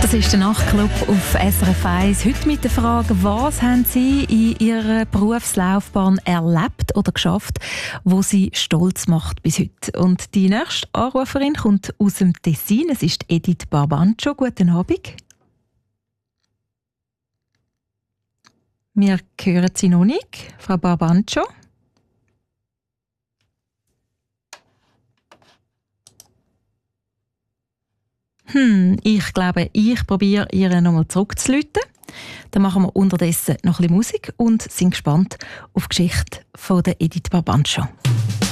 Das ist der Nachtclub auf SRF 1. Heute mit der Frage, was haben Sie in Ihrer Berufslaufbahn erlebt oder geschafft, wo Sie stolz macht bis heute? Und die nächste Anruferin kommt aus dem Tessin. Es ist Edith Barbancho. Guten Abend. Wir hören Sie noch nicht, Frau Barbancho. Ich glaube, ich probiere, ihr nochmal zurückzuläuten. Dann machen wir unterdessen noch ein bisschen Musik und sind gespannt auf die Geschichte von der Edith Barbancho.